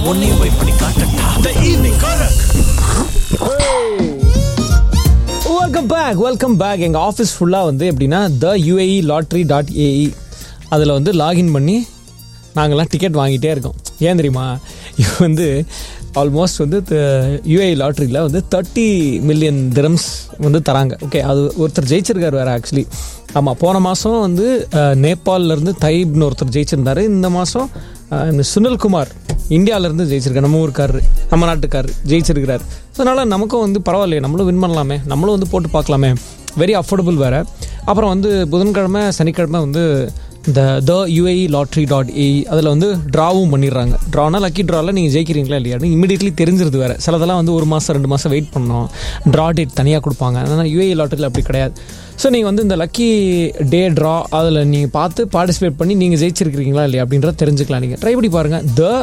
உன்னையும் போய் பண்ணி காட்டட்டா. The evening Karak. Welcome back. எங்கள் ஆஃபீஸ் ஃபுல்லாக வந்து எப்படின்னா theuaelottery.ae அதில் வந்து லாகின் பண்ணி நாங்கள்லாம் டிக்கெட் வாங்கிட்டே இருக்கோம். ஏன் தெரியுமா? இது வந்து ஆல்மோஸ்ட் வந்து யூஏஇ லாட்ரியில் வந்து 30 மில்லியன் திரம்ஸ் வந்து தராங்க. ஓகே, அது ஒருத்தர் ஜெயிச்சிருக்காரு வேறு ஆக்சுவலி. ஆமாம், போன மாதம் வந்து நேபாளிலேருந்து தைப்னு ஒருத்தர் ஜெயிச்சிருந்தார். இந்த மாதம் இந்த சுனில்குமார் இந்தியாவிலேருந்து ஜெயிச்சிருக்காரு. நம்ம ஊருக்காரரு, நம்ம நாட்டுக்காரரு ஜெயிச்சிருக்கிறார். ஸோ அதனால் நமக்கும் வந்து பரவாயில்லையே, நம்மளும் வின் பண்ணலாமே, நம்மளும் வந்து போட்டு பார்க்கலாமே. வெரி அஃபோர்டபுள் வேறு. அப்புறம் வந்து புதன்கிழமை சனிக்கிழமை வந்து இந்த theuaelottery.ae அதில் வந்து ட்ராவும் பண்ணிடுறாங்க. ட்ரானா லக்கி ட்ராவில் நீங்கள் ஜெயிக்கிறீங்களா இல்லையான்னு இமீடியட்லி தெரிஞ்சிருது வேறு. சிலதெல்லாம் வந்து 1 மாதம் 2 மாதம் வெயிட் பண்ணணும், ட்ரா டேட் தனியாக கொடுப்பாங்க. ஆனால் யூஏஇ லாட்டரியில் அப்படி கிடையாது. ஸோ நீங்கள் வந்து இந்த லக்கி டே ட்ரா அதில் நீங்கள் பார்த்து பார்ட்டிசிபேட் பண்ணி நீங்கள் ஜெயிச்சிருக்கிறீங்களா இல்லையா அப்படின்றத தெரிஞ்சுக்கலாம். நீங்கள் ட்ரை பண்ணி பாருங்கள்.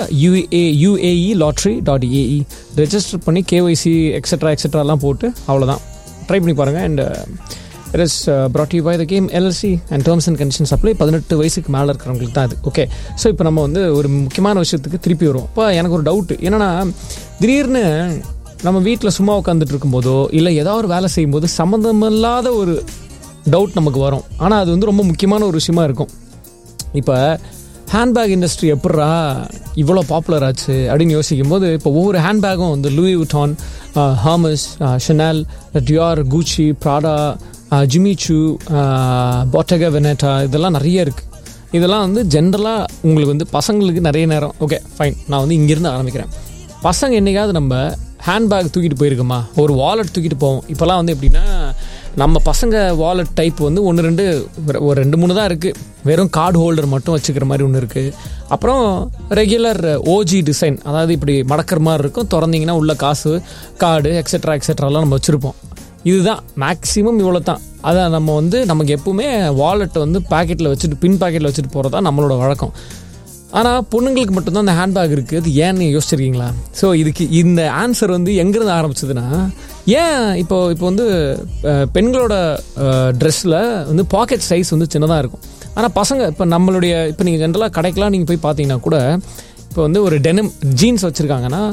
theuaelottery.ae ரெஜிஸ்டர் பண்ணி கேஒய்சி எக்ஸெட்ராலாம் போட்டு அவ்வளோதான். ட்ரை பண்ணி பாருங்கள். And it is brought to you by the game LLC and terms and conditions apply. 18 வயசுக்கு மேலே இருக்கிறவங்களுக்கு தான் அது. ஓகே, ஸோ இப்போ நம்ம வந்து ஒரு முக்கியமான விஷயத்துக்கு திருப்பி வருவோம். இப்போ எனக்கு ஒரு டவுட்டு என்னென்னா, திடீர்னு நம்ம வீட்டில் சும்மா உட்காந்துட்டு இருக்கும்போதோ இல்லை ஏதாவது ஒரு வேலை செய்யும்போது சம்மந்தமில்லாத ஒரு டவுட் நமக்கு வரும். ஆனால் அது வந்து ரொம்ப முக்கியமான ஒரு விஷயமா இருக்கும். இப்போ ஹேண்ட்பேக் இண்டஸ்ட்ரி எப்பட்றா இவ்வளோ பாப்புலர் ஆச்சு அப்படின்னு யோசிக்கும் போது, இப்போ ஒவ்வொரு ஹேண்ட்பேக்கும் வந்து Louis வுட்டான், Hormuz, Chanel, dear, கூச்சி, Prada, ஜிமிச்சூ, பாட்டகா வெனட்டா, இதெல்லாம் நிறைய இருக்குது. இதெல்லாம் வந்து ஜென்ரலாக உங்களுக்கு வந்து பசங்களுக்கு நிறைய நேரம். ஓகே ஃபைன், நான் வந்து இங்கேருந்து ஆரம்பிக்கிறேன். பசங்க என்றைக்காவது நம்ம ஹேண்ட்பேக் தூக்கிட்டு போயிருக்கோமா? ஒரு வாலெட் தூக்கிட்டு போவோம். இப்போலாம் வந்து எப்படின்னா, நம்ம பசங்க வாலெட் டைப் வந்து 1 2 ஒரு 2 3 தான் இருக்குது. வெறும் கார்டு ஹோல்டர் மட்டும் வச்சுக்கிற மாதிரி ஒன்று இருக்குது. அப்புறம் ரெகுலர் ஓஜி டிசைன், அதாவது இப்படி மடக்கிற மாதிரி இருக்கும். திறந்தீங்கன்னா உள்ள காசு, கார்டு எக்ஸெட்ராலாம் நம்ம வச்சுருப்போம். இதுதான் மேக்ஸிமம், இவ்வளோ தான். அதான் நம்ம வந்து நமக்கு எப்பவுமே வாலெட்டை வந்து பாக்கெட்டில் வச்சுட்டு, பின் பாக்கெட்டில் வச்சுட்டு போகிறது தான் நம்மளோட வழக்கம். ஆனால் பொண்ணுங்களுக்கு மட்டும்தான் அந்த ஹேண்ட்பேக் இருக்குது. அது ஏன்னு யோசிச்சிருக்கீங்களா? ஸோ இதுக்கு இந்த ஆன்சர் வந்து எங்கேருந்து ஆரம்பிச்சதுன்னா, ஏன் இப்போ வந்து பெண்களோட ட்ரெஸ்ஸில் வந்து பாக்கெட் சைஸ் வந்து சின்னதாக இருக்கும். ஆனால் பசங்க இப்போ நம்மளுடைய இப்போ நீங்கள் ஜென்ரலாக கடைக்கெலாம் நீங்கள் போய் பார்த்தீங்கன்னா கூட, இப்போ வந்து ஒரு denim jeans வச்சுருக்காங்கன்னா,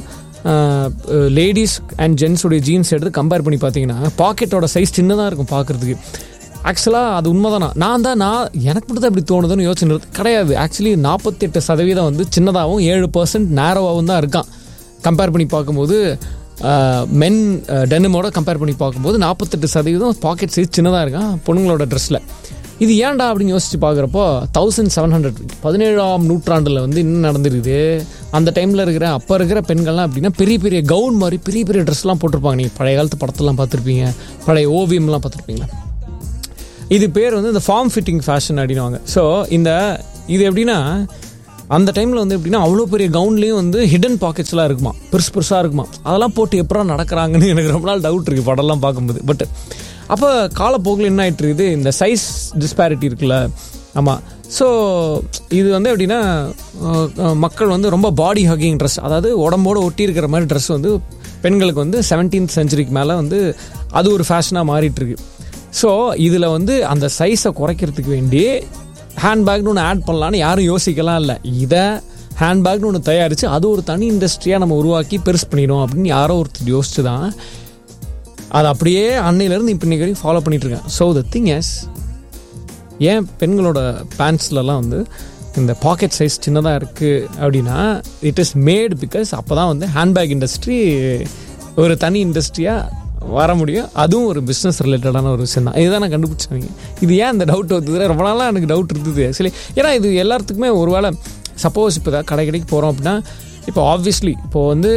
ladies and ஜென்ஸுடைய jeans எடுத்து கம்பேர் பண்ணி பார்த்தீங்கன்னா பாக்கெட்டோட சைஸ் சின்னதாக இருக்கும் பார்க்குறதுக்கு. ஆக்சுவலாக அது உண்மைதானா? நான் எனக்கு மட்டும் தான் இப்படி தோணுதுன்னு யோசிச்சுறது கிடையாது. ஆக்சுவலி 48% வந்து சின்னதாகவும் 7% நேரோவாகவும் தான் இருக்கான். கம்பேர் பண்ணி பார்க்கும்போது மென் டெனிமோட கம்பேர் பண்ணி பார்க்கும்போது 48% பாக்கெட் சைஸ் சின்னதாக இருக்கான் பொண்ணுங்களோட ட்ரெஸ்ஸில். இது ஏன்டா அப்படின்னு யோசிச்சு பார்க்குறப்போ 1700 17ஆம் நூற்றாண்டில் வந்து இன்னும் நடந்துருக்குது. அந்த டைமில் அப்போ இருக்கிற பெண்கள்லாம் அப்படின்னா பெரிய பெரிய கவுன் மாதிரி பெரிய பெரிய ட்ரெஸ்லாம் போட்டிருப்பாங்க. நீங்கள் பழைய காலத்து படத்தெல்லாம் பார்த்துருப்பீங்க, பழைய ஓவியம்லாம் பார்த்துருப்பீங்களா. இது பேர் வந்து இந்த ஃபார்ம் ஃபிட்டிங் ஃபேஷன் அப்படின்வாங்க. ஸோ இது எப்படின்னா, அந்த டைமில் வந்து எப்படின்னா அவ்வளோ பெரிய கவுன்லேயும் வந்து ஹிடன் பாக்கெட்ஸ்லாம் இருக்குமா, பெருசாக இருக்குமா. அதெல்லாம் போட்டு எப்படா நடக்கிறாங்கன்னு எனக்கு ரொம்ப நாள் டவுட் இருக்குது படம்லாம் பார்க்கும்போது. பட் அப்போ காலப்போக்கில் என்ன ஆகிட்டு இருக்குது, இந்த சைஸ் டிஸ்பேரிட்டி இருக்குல்ல. ஆமாம். ஸோ இது வந்து எப்படின்னா, மக்கள் வந்து ரொம்ப பாடி ஹக்கிங் ட்ரெஸ், அதாவது உடம்போடு ஒட்டி இருக்கிற மாதிரி ட்ரெஸ் வந்து பெண்களுக்கு வந்து 17th செஞ்சுரிக்கு மேலே வந்து அது ஒரு ஃபேஷனாக மாறிட்டுருக்கு. ஸோ இதில் வந்து அந்த சைஸை குறைக்கிறதுக்கு வேண்டி ஹேண்ட்பேக்னு ஒன்று ஆட் பண்ணலான்னு யாரும் யோசிக்கலாம் இல்லை. இதை ஹேண்ட்பேக்னு ஒன்று தயாரித்து அது ஒரு தனி இண்டஸ்ட்ரியாக நம்ம உருவாக்கி பெருசு பண்ணிடும் அப்படின்னு யாரோ ஒருத்தர் யோசிச்சு தான் அது அப்படியே அன்னையிலேருந்து இப்போ இன்னைக்கு வரைக்கும் ஃபாலோ பண்ணிகிட்ருக்கேன். ஸோ த திங் இஸ், ஏன் பெண்களோட பேண்ட்ஸ்லலாம் வந்து இந்த பாக்கெட் சைஸ் சின்னதாக இருக்குது அப்படின்னா, இட் இஸ் மேட் பிகாஸ் அப்போ தான் வந்து ஹேண்ட்பேக் இண்டஸ்ட்ரி ஒரு தனி இண்டஸ்ட்ரியாக வர முடியும். அதுவும் ஒரு பிஸ்னஸ் ரிலேட்டடான ஒரு விஷயம் தான். இதுதான் நான் கண்டுபிடிச்சேன். இது ஏன் அந்த டவுட் வந்தது? ரொம்ப நாளாக எனக்கு டவுட் இருந்தது ஆக்சுவலி. ஏன்னா இது எல்லாத்துக்குமே ஒரு வேளை சப்போஸ் இப்போ தான் கடைக்கு போகிறோம் அப்படின்னா, இப்போ ஆப்வியஸ்லி இப்போ வந்து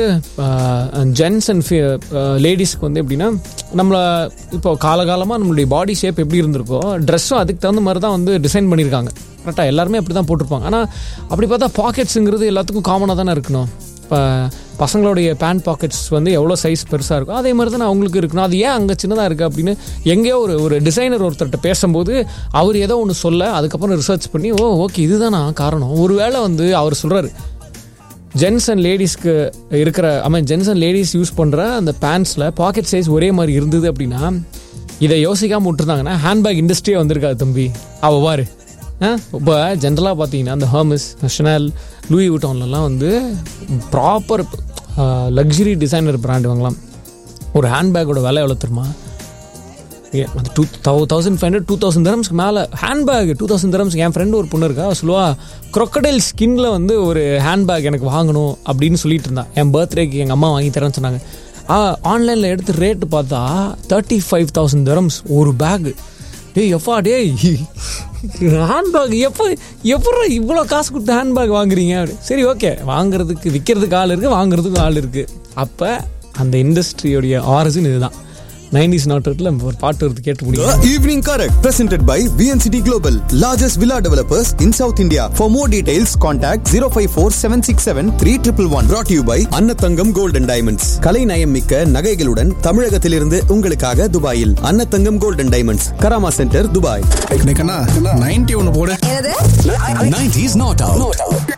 ஜென்ஸ் அண்ட் லேடிஸ்க்கு வந்து எப்படின்னா, நம்மளை இப்போ காலகாலமாக நம்மளுடைய பாடி ஷேப் எப்படி இருந்திருக்கோ ட்ரெஸ்ஸும் அதுக்கு தகுந்த மாதிரி தான் வந்து டிசைன் பண்ணியிருக்காங்க. கரெக்டாக எல்லாருமே அப்படி தான் போட்டிருப்பாங்க. ஆனால் அப்படி பார்த்தா பாக்கெட்ஸுங்கிறது எல்லாத்துக்கும் காமனாக தானே இருக்கணும். இப்போ பசங்களுடைய பேண்ட் பாக்கெட்ஸ் வந்து எவ்வளோ சைஸ் பெருசாக இருக்கும் அதே மாதிரி தான் அவங்களுக்கு இருக்கணும். அது ஏன் அங்கே சின்னதாக இருக்குது அப்படின்னு எங்கேயோ ஒரு டிசைனர் ஒருத்தர்கிட்ட பேசும்போது அவர் ஏதோ ஒன்று சொல்ல, அதுக்கப்புறம் ரிசர்ச் பண்ணி ஓகே இதுதானா காரணம். ஒரு வேளை வந்து அவர் சொல்கிறாரு, ஜென்ஸ் அண்ட் லேடிஸ்க்கு இருக்கிற ஜென்ஸ் அண்ட் லேடிஸ் யூஸ் பண்ணுற அந்த பேண்ட்ஸில் பாக்கெட் சைஸ் ஒரே மாதிரி இருந்தது அப்படின்னா, இதை யோசிக்காமல் விட்டுருந்தாங்கன்னா ஹேண்ட்பேக் இண்டஸ்ட்ரியே வந்திருக்காது தம்பி. அவள் பாரு இப்போ ஜென்ரலாக பார்த்தீங்கன்னா அந்த ஹெர்மெஸ், ஷனல், லூயி வுட்டான்லாம் வந்து ப்ராப்பர் லக்ஸரி டிசைனர் பிராண்ட் வாங்கலாம். ஒரு ஹேண்ட்பேக்கோட விலை எவ்வளோ தெரியுமா? அந்த 1500 2000 தரம்ஸ்க்கு மேலே ஹேண்ட்பேக். 2000 தரம்ஸ்க்கு. என் ஃப்ரெண்டு ஒரு பொண்ணு இருக்கா, சொல்லுவா க்ரொக்கடைல் ஸ்கின்ல வந்து ஒரு ஹேண்ட்பேக் எனக்கு வாங்கணும் அப்படின்னு சொல்லிட்டு இருந்தா. என் பர்த்டேக்கு எங்கள் அம்மா வாங்கி தரேன்னு சொன்னாங்க. ஆன்லைனில் எடுத்து ரேட்டு பார்த்தா 35,000 தரம்ஸ் ஒரு பேகு. டேய் எப்பா டேய் ஹேண்ட்பேக் எப்போ இவ்வளோ காசு கொடுத்து ஹேண்ட்பேக் வாங்குறீங்க? சரி ஓகே, வாங்குறதுக்கு விற்கிறதுக்கு ஆள் இருக்குது, வாங்குறதுக்கும் ஆள் இருக்குது. அப்போ அந்த இண்டஸ்ட்ரியோடைய ஆரிஜின் இதுதான். 90s நாட்டுல ஒரு பாட்டு வருது, கேட்டு முடியும். Evening Correct presented by VNCT Global, largest villa developers in South India. For more details contact 054-767-3111. Brought to you by Annathangam Gold and Diamonds. கலை நயம் மிக்க நகைகளுடன் தமிழகத்திலிருந்து உங்களுக்காக துபாயில் Annathangam Gold and Diamonds, Karama centre, Dubai. 91 போடு. 90s not out.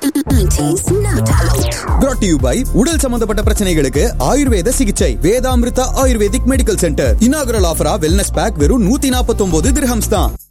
Brought to you by உடல் சம்பந்தப்பட்ட பிரச்சனைகளுக்கு ஆயுர்வேத சிகிச்சை Vedamrutha ayurvedic medical centre. Inaugural ஆஃபரா wellness back வெறும் 149 திர்ஹம்ஸ் தான்.